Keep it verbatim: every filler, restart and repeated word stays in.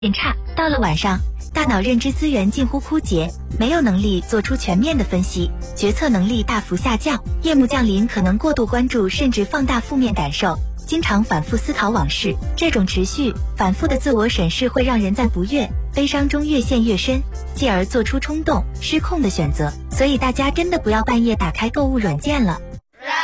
变差。到了晚上，大脑认知资源近乎枯竭，没有能力做出全面的分析，决策能力大幅下降。夜幕降临，可能过度关注甚至放大负面感受，经常反复思考往事。这种持续反复的自我审视会让人在不悦、悲伤中越陷越深，继而做出冲动、失控的选择。所以大家真的不要半夜打开购物软件了。